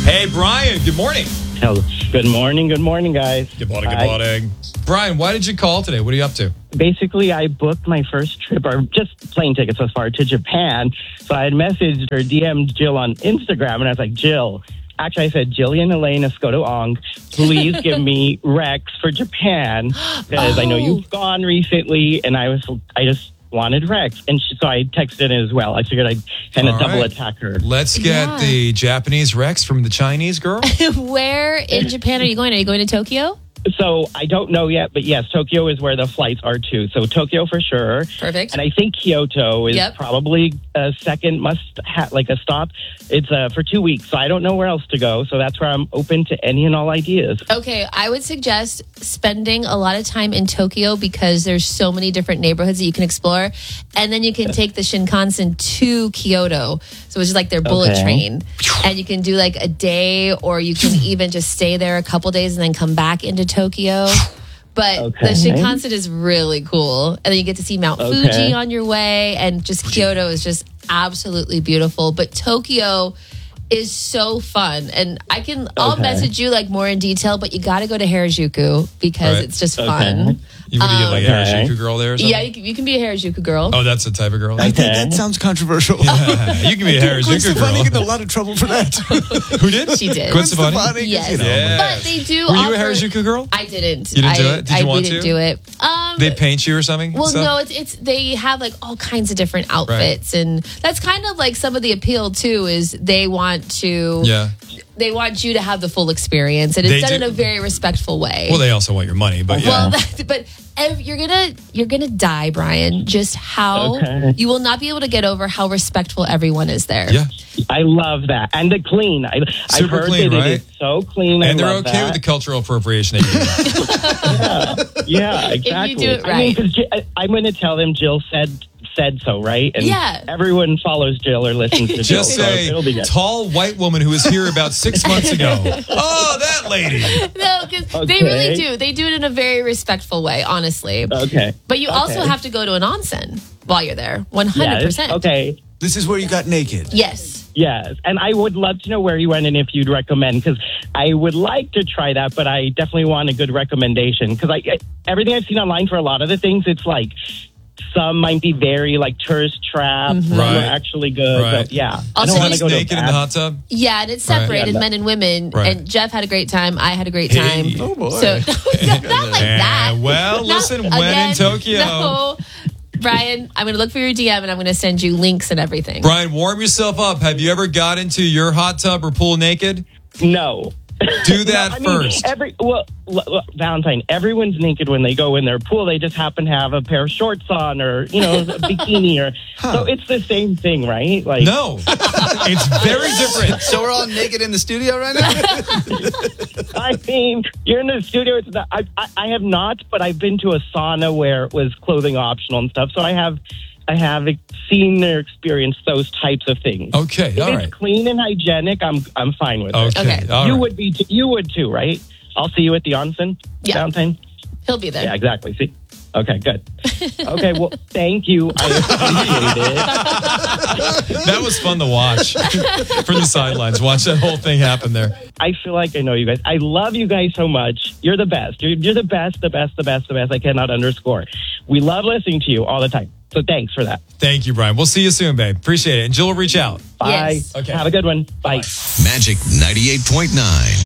Hey, Brian, good morning. Hello. Good morning, guys. Good morning. Brian, why did you call today? What are you up to? Basically, I booked my first trip, or just plane tickets thus far, to Japan. So I had messaged or DM'd Jill on Instagram, and I was like, Jill. Actually, I said, Jillian Elena Scoto Ong, please give me Rex for Japan, because I know you've gone recently, and I just wanted Rex. And so I texted in as well. I figured I'd kind of double attack her. Let's get the Japanese Rex from the Chinese girl. Where in Japan are you going? Are you going to Tokyo? So I don't know yet, but yes, Tokyo is where the flights are to. So Tokyo for sure. Perfect. And I think Kyoto is probably a second like a stop. It's for 2 weeks, so I don't know where else to go. So that's where I'm open to any and all ideas. Okay, I would suggest spending a lot of time in Tokyo because there's so many different neighborhoods that you can explore. And then you can take the Shinkansen to Kyoto. So it's just like their bullet train. And you can do like a day, or you can even just stay there a couple days and then come back into Tokyo. But the Shinkansen is really cool. And then you get to see Mount Fuji on your way. And just Kyoto is just absolutely beautiful. But Tokyo is so fun. And I'll message you like more in detail, but you got to go to Harajuku because it's just fun. You want to get like a Harajuku girl there or something? Yeah, you can be a Harajuku girl. Oh, that's the type of girl? I think that sounds controversial. Yeah, you can be a Harajuku girl. Stefani get in a lot of trouble for that. Who did? She did. Gwen Stefani? Yes. You know. But they do Were you a Harajuku girl? I didn't. You didn't do it? Did you want to? I didn't do it. They paint you or something? Well, no, it's they have like all kinds of different outfits, and that's kind of like some of the appeal too. Is they want to, they want you to have the full experience, and it's done in a very respectful way. Well, they also want your money, but you're gonna die, Brian. Just how you will not be able to get over how respectful everyone is there. Yeah, I love that, and the clean. I've heard clean, that right? it is so clean, and they're okay with the cultural appropriation. Yeah, exactly. If you do it right. I mean, because I'm going to tell them Jill said so, right? And everyone follows Jill or listens to Jill. Just say, tall white woman who was here about 6 months ago. Oh, that lady. No, because they really do. They do it in a very respectful way, honestly. Okay. But you also have to go to an onsen while you're there, 100%. Yes. Okay. This is where you got naked. Yes. Yes, and I would love to know where you went and if you'd recommend, because I would like to try that, but I definitely want a good recommendation, because everything I've seen online for a lot of the things, it's like some might be very like tourist traps, some are actually good, but yeah. Also, I don't want to go naked in the hot tub? Yeah, and it's separated, men and women, and Jeff had a great time, I had a great time. Hey. Oh boy. So, not like that. Well, listen, when in Tokyo. No. Brian, I'm going to look for your DM and I'm going to send you links and everything. Brian, warm yourself up. Have you ever got into your hot tub or pool naked? No. Do that first. Valentine, everyone's naked when they go in their pool. They just happen to have a pair of shorts on, or a bikini, or so it's the same thing, right? Like, no, it's very different. So we're all naked in the studio right now. I mean, you're in the studio. It's not, I have not, but I've been to a sauna where it was clothing optional and stuff. So I have seen or experienced those types of things. Okay, if it's clean and hygienic, I'm fine with it. Okay. You would too, right? I'll see you at the onsen. Yeah. Downtown. He'll be there. Yeah, exactly. See. Okay, good. Okay, well, thank you. I appreciate it. That was fun to watch from the sidelines. Watch that whole thing happen there. I feel like I know you guys. I love you guys so much. You're the best. You're the best, the best, the best, the best. I cannot underscore. We love listening to you all the time. So thanks for that. Thank you, Brian. We'll see you soon, babe. Appreciate it. And Jill will reach out. Bye. Yes. Okay. Have a good one. Bye. Magic 98.9.